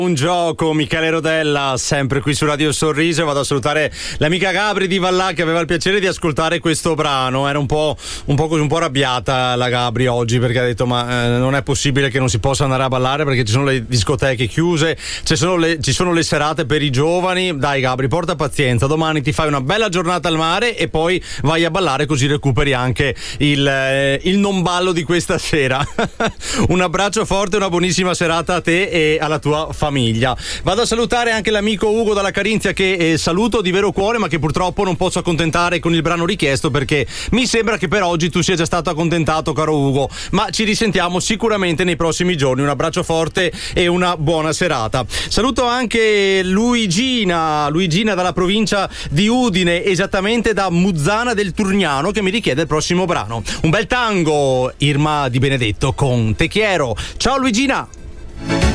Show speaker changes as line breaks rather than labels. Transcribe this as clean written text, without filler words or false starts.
Un gioco, Michele Rodella, sempre qui su Radio Sorriso. Vado a salutare l'amica Gabri di Vallà che aveva il piacere di ascoltare questo brano. Era un po' arrabbiata la Gabri oggi perché ha detto ma non è possibile che non si possa andare a ballare perché ci sono le discoteche chiuse, ci sono le serate per i giovani. Dai Gabri, porta pazienza, domani ti fai una bella giornata al mare e poi vai a ballare, così recuperi anche il non ballo di questa sera. Un abbraccio forte, una buonissima serata a te e alla tua famiglia. Vado a salutare anche l'amico Ugo dalla Carinzia che saluto di vero cuore, ma che purtroppo non posso accontentare con il brano richiesto perché mi sembra che per oggi tu sia già stato accontentato, caro Ugo, ma ci risentiamo sicuramente nei prossimi giorni. Un abbraccio forte e una buona serata. Saluto anche Luigina dalla provincia di Udine, esattamente da Muzzana del Turniano, che mi richiede il prossimo brano, un bel tango, Irma Di Benedetto con Te Quiero. Ciao Luigina.